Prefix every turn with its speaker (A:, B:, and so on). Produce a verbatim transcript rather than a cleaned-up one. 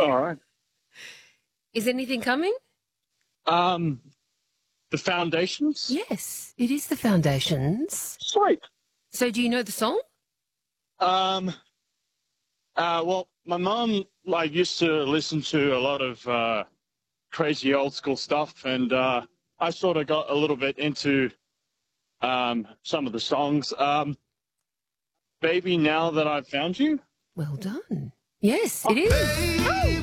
A: All right.
B: Is anything coming?
A: Um, the Foundations?
B: Yes, it is the Foundations.
A: Sweet.
B: So do you know the song?
A: Um, uh, well, my mum, like, used to listen to a lot of uh, crazy old school stuff, and uh, I sort of got a little bit into um, some of the songs. Um, Baby, Now That I've Found You.
B: Well done. Yes, it is. Oh.